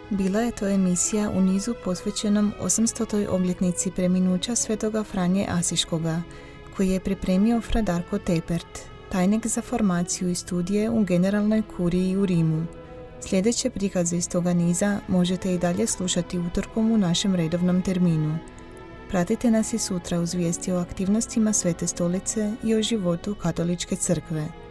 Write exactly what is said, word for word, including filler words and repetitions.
Bila je to emisija u nizu posvećenom osamstotoj obljetnici preminuća svetoga Franje Asiškoga, koji je pripremio fra Darko Tepert, tajnik za formaciju i studije u Generalnoj kuriji u Rimu. Sljedeće prikaze iz toga niza možete i dalje slušati utorkom u našem redovnom terminu. Pratite nas i sutra uz vijesti o aktivnostima Svete stolice i o životu Katoličke crkve.